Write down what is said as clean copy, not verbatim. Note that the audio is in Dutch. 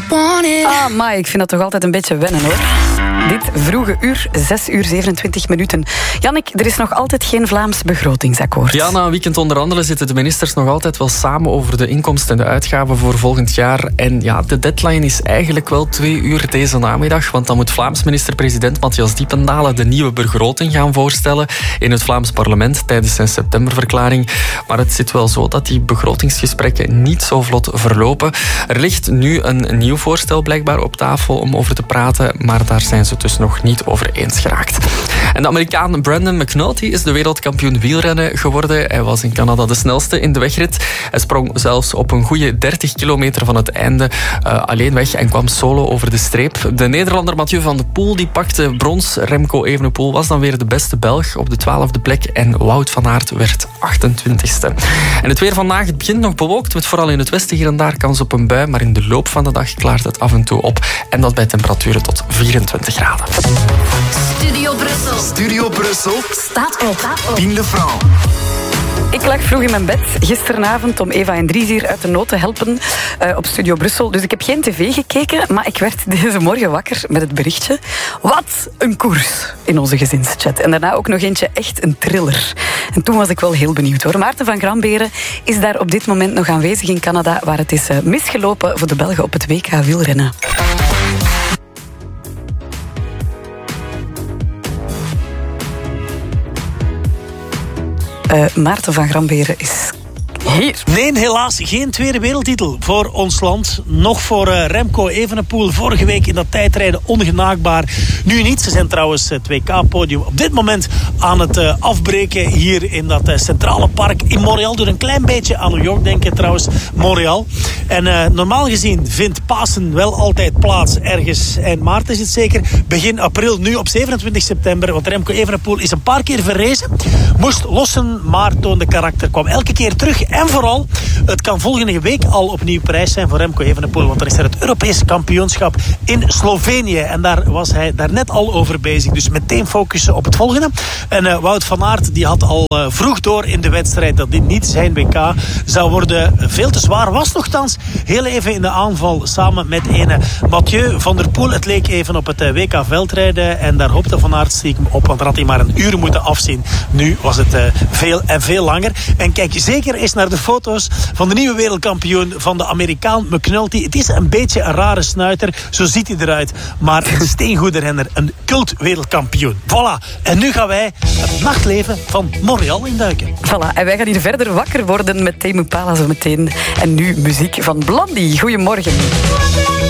Maar ik vind dat toch altijd een beetje wennen, hoor. Dit vroege uur, 6:27. Jannik, er is nog altijd geen Vlaams begrotingsakkoord. Ja, na een weekend onderhandelen zitten de ministers nog altijd wel samen over de inkomsten en de uitgaven voor volgend jaar. En ja, de deadline is eigenlijk wel 2 uur deze namiddag, want dan moet Vlaams minister-president Matthias Diependalen de nieuwe begroting gaan voorstellen in het Vlaams parlement tijdens zijn septemberverklaring. Maar het zit wel zo dat die begrotingsgesprekken niet zo vlot verlopen. Er ligt nu een nieuw voorstel blijkbaar op tafel om over te praten, maar daar zijn ze dus nog niet over eens geraakt. En de Amerikaan Brandon McNulty is de wereldkampioen wielrennen geworden. Hij was in Canada de snelste in de wegrit. Hij sprong zelfs op een goede 30 kilometer van het einde alleen weg en kwam solo over de streep. De Nederlander Mathieu van der Poel die pakte brons. Remco Evenepoel was dan weer de beste Belg op de 12e plek en Wout van Aert werd 28e. En het weer vandaag, het begint nog bewolkt met vooral in het westen hier en daar kans op een bui, maar in de loop van de dag klaart het af en toe op en dat bij temperaturen tot 24 graden. Studio Brussel staat op. Pien de Franc. Ik lag vroeg in mijn bed gisteravond om Eva en Dries hier uit de nood te helpen op Studio Brussel. Dus ik heb geen tv gekeken, maar ik werd deze morgen wakker met het berichtje. Wat een koers in onze gezinschat. En daarna ook nog eentje echt een thriller. En toen was ik wel heel benieuwd, hoor. Maarten van Gramberen is daar op dit moment nog aanwezig in Canada, waar het is misgelopen voor de Belgen op het WK wielrennen. Maarten van Gramberen is hier. Nee, helaas geen tweede wereldtitel voor ons land. Nog voor Remco Evenepoel. Vorige week in dat tijdrijden ongenaakbaar. Nu niet. Ze zijn trouwens het WK-podium op dit moment aan het afbreken hier in dat centrale park in Montreal. Doe een klein beetje aan New York denken trouwens, Montreal. En normaal gezien vindt Pasen wel altijd plaats ergens eind maart is het zeker. Begin april, nu op 27 september. Want Remco Evenepoel is een paar keer verrezen. Moest lossen, maar toonde karakter. Kwam elke keer terug. En vooral, het kan volgende week al opnieuw prijs zijn voor Remco Evenepoel. Want dan is er het Europese kampioenschap in Slovenië. En daar was hij daar net al over bezig. Dus meteen focussen op het volgende. En Wout van Aert die had al vroeg door in de wedstrijd dat dit niet zijn WK zou worden. Veel te zwaar. Was nogthans heel even in de aanval samen met ene Mathieu van der Poel. Het leek even op het WK veldrijden. En daar hoopte Van Aert stiekem op. Want daar had hij maar een uur moeten afzien. Nu was het veel en veel langer. En kijk zeker eens naar de foto's van de nieuwe wereldkampioen van de Amerikaan McNulty. Het is een beetje een rare snuiter. Zo ziet hij eruit. Maar een steengoede renner. Een cult wereldkampioen. Voilà. En nu gaan wij het nachtleven van Montreal induiken. Voilà. En wij gaan hier verder wakker worden met Tame Impala zo meteen. En nu muziek van Blondie. Goedemorgen.